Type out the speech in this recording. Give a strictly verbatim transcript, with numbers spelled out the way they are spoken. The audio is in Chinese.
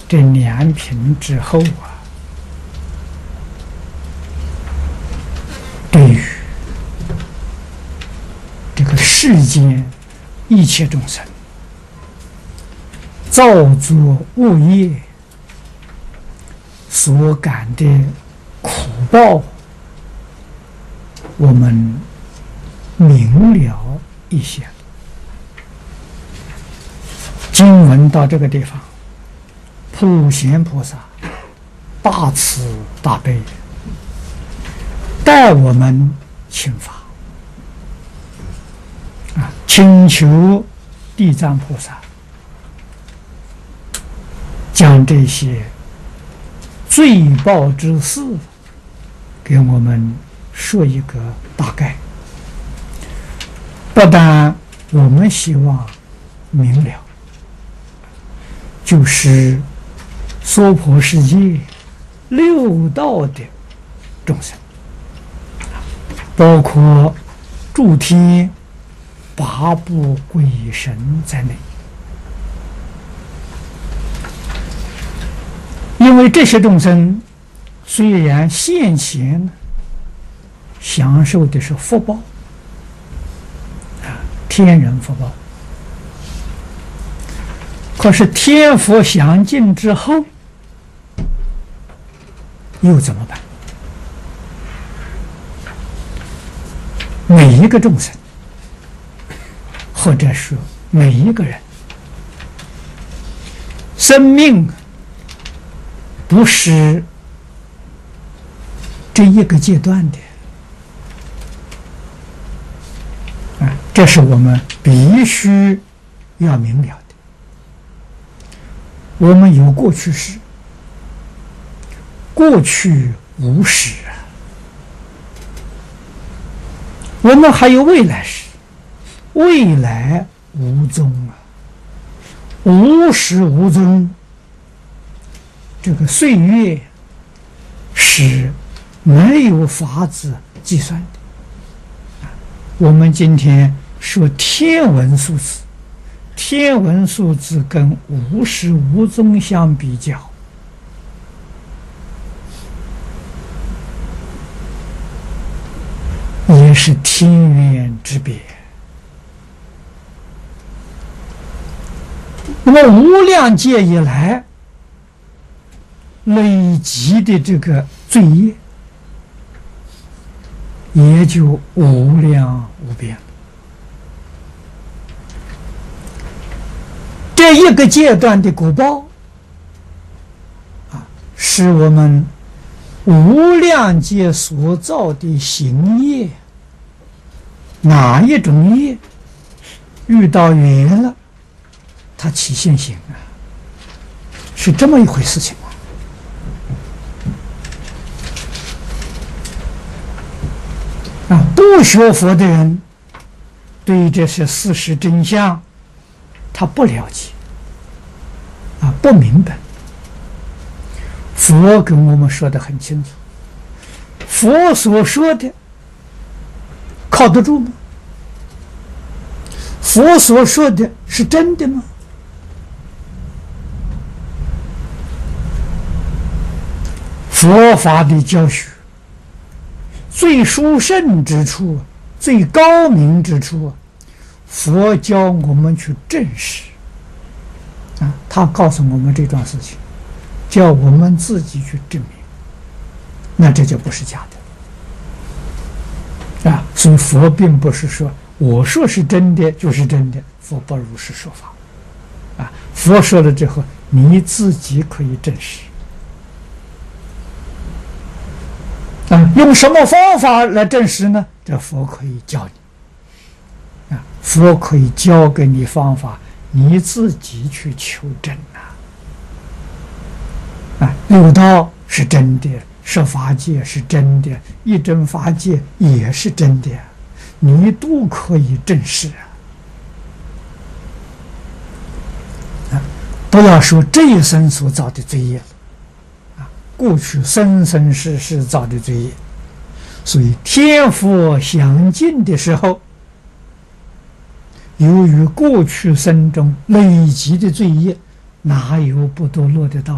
这两品之后啊，对于这个世间一切众生造作恶业所感的苦报，我们明了一些。经文到这个地方，普贤菩萨大慈大悲，待我们请法啊，请求地藏菩萨将这些罪报之事给我们说一个大概，不但我们希望明了，就是娑婆世界六道的众生，包括诸天八部鬼神在内，因为这些众生虽然现前享受的是福报啊，天人福报，可是天福享尽之后又怎么办？每一个众生，或者说每一个人，生命不是这一个阶段的啊，这是我们必须要明了的。我们有过去式，过去无始啊，我们还有未来式，未来无踪啊，无始无踪。这个岁月是没有法子计算的。我们今天说天文数字，天文数字跟无始无踪相比较，也是天渊之别。那么无量劫以来累积的这个罪业，也就无量无边了。这一个阶段的果报啊，是我们无量劫所造的行业，哪一种业遇到缘了，它起现行啊，是这么一回事情啊。啊，不学佛的人对这些事实真相他不了解啊，不明白。佛跟我们说得很清楚，佛所说的靠得住吗？佛所说的是真的吗？佛法的教学最殊胜之处，最高明之处，佛教我们去证实啊，他告诉我们这桩事情，叫我们自己去证明，那这就不是假的啊。所以佛并不是说我说是真的就是真的，佛不如是说法啊。佛说了之后，你自己可以证实啊。用什么方法来证实呢？这佛可以教你啊，佛可以教给你方法，你自己去求证啊。啊，六道是真的，十法界是真的，一真法界也是真的，你都可以证实啊。啊，不要说这一生所造的罪业了啊，过去生生世世造的罪业。所以天福享尽的时候，由于过去生中累积的罪业，哪有不都落得到